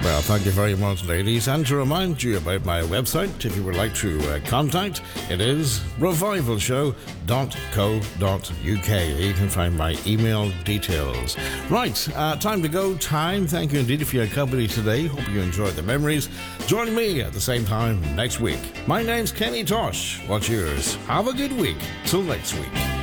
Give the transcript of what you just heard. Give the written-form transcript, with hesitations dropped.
Well, thank you very much, ladies. And to remind you about my website, if you would like to contact, it is revivalshow.co.uk. You can find my email details. Right, time to go. Time. Thank you indeed for your company today. Hope you enjoyed the memories. Join me at the same time next week. My name's Kenny Tosh. What's yours? Have a good week. Till next week.